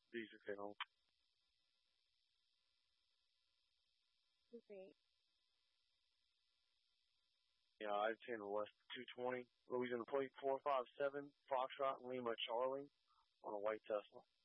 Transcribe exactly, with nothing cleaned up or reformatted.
These are home. Great. Yeah, I ten West two twenty. Louisiana plate four five seven, Foxtrot Lima Charlie on a white Tesla.